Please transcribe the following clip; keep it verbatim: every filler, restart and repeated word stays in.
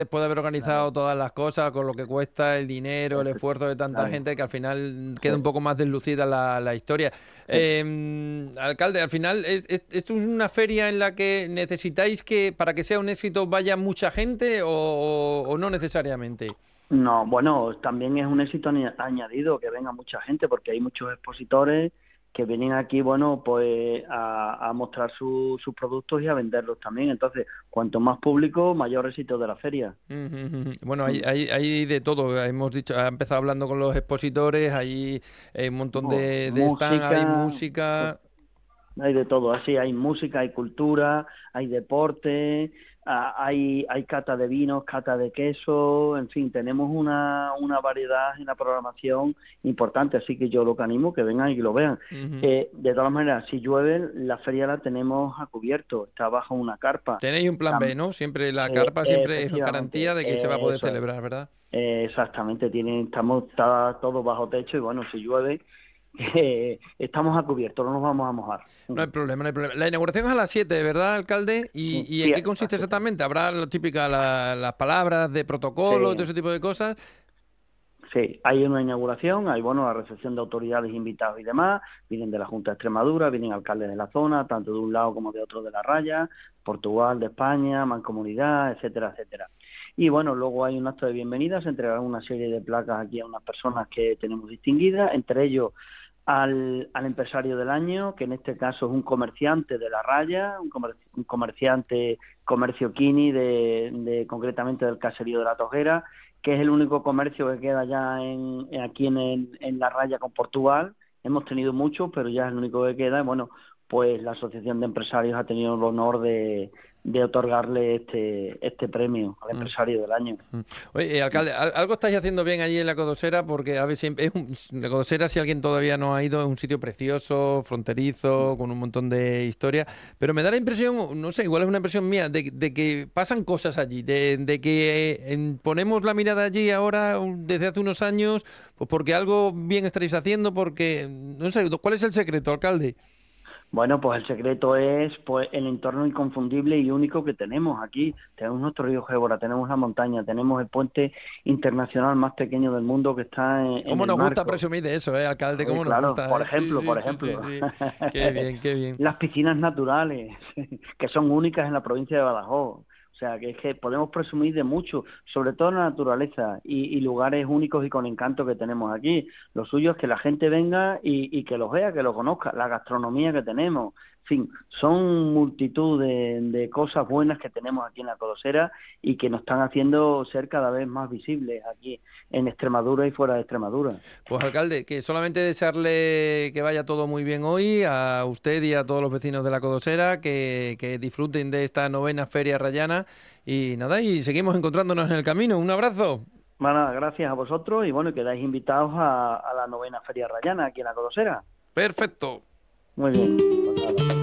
después de haber organizado Claro, todas las cosas, con lo que cuesta el dinero, el efe- esfuerzo de tanta claro, gente, que al final sí, queda un poco más deslucida la, la historia. sí. Eh, alcalde, al final, ¿es, es, esto es una feria en la que necesitáis que, para que sea un éxito, vaya mucha gente o, o- o no necesariamente? No, bueno, también es un éxito aña- añadido que venga mucha gente porque hay muchos expositores que vienen aquí, bueno, pues a, a mostrar su- sus productos y a venderlos también. Entonces, cuanto más público, mayor éxito de la feria. Ujú, ujú. Bueno, hay, Mm. hay, hay de todo. Hemos dicho, ha empezado hablando con los expositores, hay eh, un montón Bueno, de, de stand, hay música, música. hay de todo, así hay música, hay cultura, hay deporte, ah, hay, hay cata de vinos, cata de queso, en fin, tenemos una, una variedad en la programación importante, así que yo lo que animo que vengan y que lo vean. Ujú. Eh, de todas maneras, si llueve, la feria la tenemos a cubierto, está bajo una carpa. Tenéis un plan B, Tam- ¿no? Siempre la eh, carpa siempre es garantía efectivamente, de que se va a eh, poder eso es. celebrar, ¿verdad? Eh, exactamente, tienen, estamos está todo bajo techo y bueno, si llueve, eh, estamos a cubierto, no nos vamos a mojar. No hay problema, no hay problema. La inauguración es a las siete, ¿verdad, alcalde? ¿Y, Sí, y sí, en qué a consiste las siete. exactamente? ¿Habrá lo típica, la- las palabras de protocolo, todo Sí, ese tipo de cosas? sí, hay una inauguración, hay bueno la recepción de autoridades invitados y demás, vienen de la Junta de Extremadura, vienen alcaldes de la zona, tanto de un lado como de otro de la raya, Portugal, de España, Mancomunidad, etcétera, etcétera. Y bueno, luego hay un acto de bienvenida, se entregarán una serie de placas aquí a unas personas que tenemos distinguidas, entre ellos al, al empresario del año, que en este caso es un comerciante de la raya, un, comer, un comerciante comercio Kini, de, de, concretamente del caserío de la Tojera, que es el único comercio que queda ya en, aquí en, el, en la raya con Portugal. Hemos tenido muchos, pero ya es el único que queda. Bueno, pues la Asociación de Empresarios ha tenido el honor de, de otorgarle este, este premio al Mm, empresario del año. mm. Oye, eh, alcalde, al- algo estáis haciendo bien allí en la Codosera, porque a ver, siempre es un- la Codosera, si alguien todavía no ha ido, es un sitio precioso, fronterizo, con un montón de historia, pero me da la impresión, no sé, igual es una impresión mía, de, de que pasan cosas allí, de, de que eh, en- ponemos la mirada allí ahora, un- desde hace unos años, pues porque algo bien estaréis haciendo, porque, no sé, ¿cuál es el secreto, alcalde? Bueno, pues el secreto es pues el entorno inconfundible y único que tenemos aquí. Tenemos nuestro río Gébora, tenemos la montaña, tenemos el puente internacional más pequeño del mundo que está en, en ¿Cómo el nos gusta marco. presumir de eso, eh, alcalde? Oye, ¿Cómo nos claro, gusta, por eh? Sí, ejemplo, sí, por sí, sí, ejemplo, sí. Qué bien, qué bien. las piscinas naturales, que son únicas en la provincia de Badajoz. O sea, que es que podemos presumir de mucho, sobre todo la naturaleza y, y lugares únicos y con encanto que tenemos aquí. Lo suyo es que la gente venga y, y que los vea, que lo conozca, la gastronomía que tenemos. En fin, son multitud de, de cosas buenas que tenemos aquí en la Codosera y que nos están haciendo ser cada vez más visibles aquí en Extremadura y fuera de Extremadura. Pues alcalde, que solamente desearle que vaya todo muy bien hoy, a usted y a todos los vecinos de la Codosera, que, que disfruten de esta novena Feria Rayana y nada, y seguimos encontrándonos en el camino. Un abrazo. Bueno, gracias a vosotros y bueno, quedáis invitados a, a la novena Feria Rayana aquí en la Codosera. Perfecto. Muy bien, pues nada.